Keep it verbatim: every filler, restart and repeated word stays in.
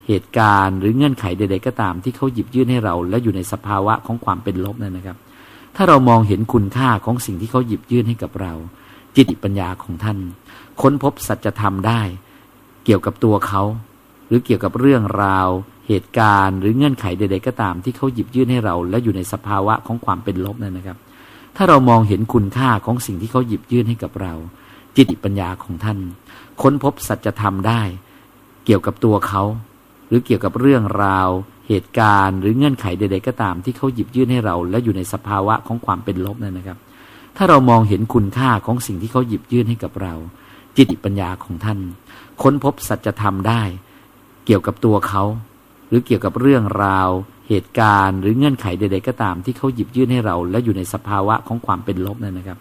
เหตุการณ์หรือเงื่อนไขใดๆก็ตามที่เขาหยิบยื่นให้เราและอยู่ในสภาวะของความเป็นลบนั่นนะครับถ้าเรามองเห็นคุณค่าของสิ่งที่เขาหยิบยื่นให้กับเราจิตปัญญาของท่านค้นพบสัจธรรมได้เกี่ยวกับตัวเขาหรือเกี่ยวกับเรื่องราวเหตุการณ์หรือเงื่อนไขใดๆก็ตามที่เขาหยิบยื่นให้เราและอยู่ในสภาวะของความเป็นลบนั่นนะครับถ้าเรามองเห็นคุณค่าของสิ่งที่เขาหยิบยื่นให้กับเราจิตปัญญาของท่านค้นพบสัจธรรมได้เกี่ยวกับตัวเขาหรือเกี่ยวกับเรื่องราวเหตุการณ์หรือเงื่อนไขใดๆก็ตามที่เขาหยิบยื่นให้เราและอยู่ในสภาวะของความเป็นลบนั่นนะครับถ้าเรามองเห็นคุณค่าของสิ่งที่เขาหยิบยื่นให้กับเราจิตปัญญาของท่านค้นพบสัจธรรมได้เกี่ยวกับตัวเขาหรือเกี่ยวกับเรื่องราวเหตุการณ์หรือเงื่อนไขใดๆก็ตามที่เขาหยิบยื่นให้เราและอยู่ในสภาวะของความเป็นลบนั่นนะครับ